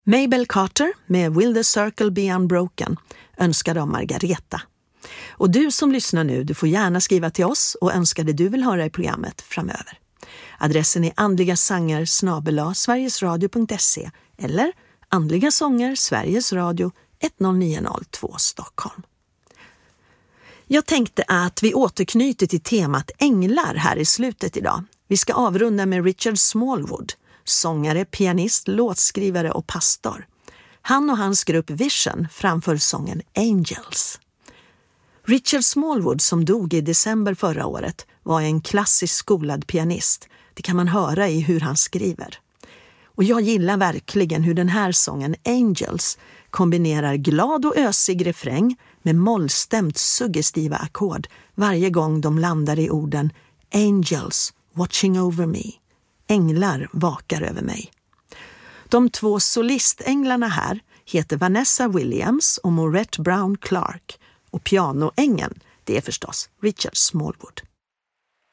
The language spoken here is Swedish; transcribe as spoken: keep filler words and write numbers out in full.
Mabel Carter med Will the Circle Be Unbroken önskade av Margareta. Och du som lyssnar nu, du får gärna skriva till oss och önska det du vill höra i programmet framöver. Adressen är andligasanger snabel-a sverigesradio punkt se eller andligasånger Sveriges Radio ett noll nio noll två Stockholm. Jag tänkte att vi återknyter till temat änglar här i slutet idag. Vi ska avrunda med Richard Smallwood, sångare, pianist, låtskrivare och pastor. Han och hans grupp Vision framför sången Angels. Richard Smallwood, som dog i december förra året, var en klassiskt skolad pianist. Det kan man höra i hur han skriver. Och jag gillar verkligen hur den här sången Angels kombinerar glad och ösig refräng med mollstämt suggestiva ackord varje gång de landar i orden Angels watching over me. Änglar vakar över mig. De två solistänglarna här heter Vanessa Williams och Maurette Brown Clark. Och pianoängeln, det är förstås Richard Smallwood.